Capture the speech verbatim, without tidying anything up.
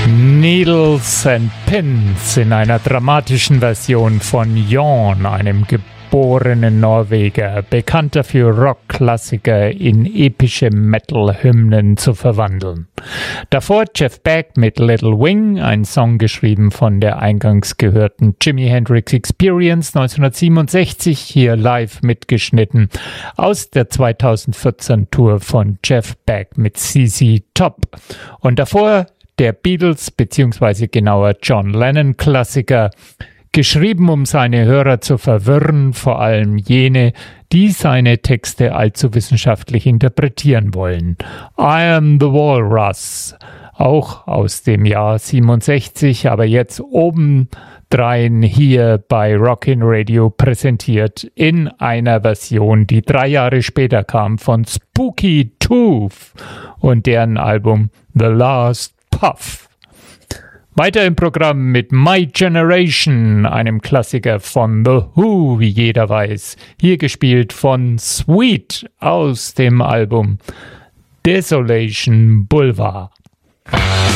Needles and Pins in einer dramatischen Version von Jon, einem geborenen Norweger, bekannt dafür, Rockklassiker in epische Metal-Hymnen zu verwandeln. Davor Jeff Beck mit Little Wing, ein Song geschrieben von der eingangs gehörten Jimi Hendrix Experience neunzehnhundertsiebenundsechzig, hier live mitgeschnitten aus der zweitausendvierzehn Tour von Jeff Beck mit Z Z Top. Und davor der Beatles bzw. genauer John Lennon Klassiker, geschrieben, um seine Hörer zu verwirren, vor allem jene, die seine Texte allzu wissenschaftlich interpretieren wollen. I Am the Walrus, auch aus dem Jahr siebenundsechzig, aber jetzt obendrein hier bei Rockin' Radio präsentiert in einer Version, die drei Jahre später kam, von Spooky Tooth und deren Album The Last Puff. Weiter im Programm mit My Generation, einem Klassiker von The Who, wie jeder weiß. Hier gespielt von Sweet aus dem Album Desolation Boulevard.